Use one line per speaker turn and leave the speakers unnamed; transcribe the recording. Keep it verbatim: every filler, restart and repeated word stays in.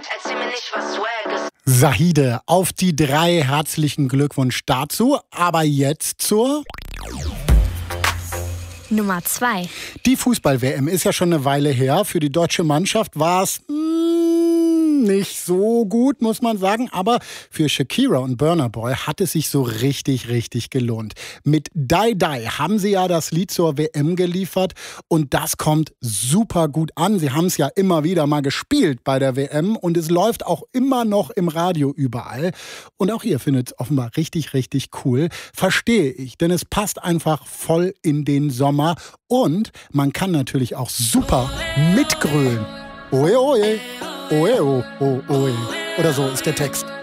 erzähl mir nicht, was Swag ist.
Zahide, auf die drei herzlichen Glückwunsch dazu. Aber jetzt zur
Nummer zwei.
Die Fußball-W M ist ja schon eine Weile her. Für die deutsche Mannschaft war es nicht so gut, muss man sagen. Aber für Shakira und Burna Boy hat es sich so richtig, richtig gelohnt. Mit Die Die haben sie ja das Lied zur W M geliefert. Und das kommt super gut an. Sie haben es ja immer wieder mal gespielt bei der W M. Und es läuft auch immer noch im Radio überall. Und auch ihr findet es offenbar richtig, richtig cool. Verstehe ich, denn es passt einfach voll in den Sommer. Und man kann natürlich auch super mitgrölen. Oje, oje. Oje, oh, oh, oje. Oder so ist der Text.